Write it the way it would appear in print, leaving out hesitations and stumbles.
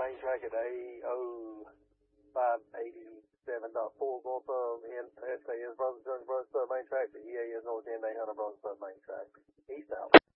main track at AO587.4 going from SAS Brothers Junction Brothers Sub main track to EAS North End 800 Brothers Sub main track. East out.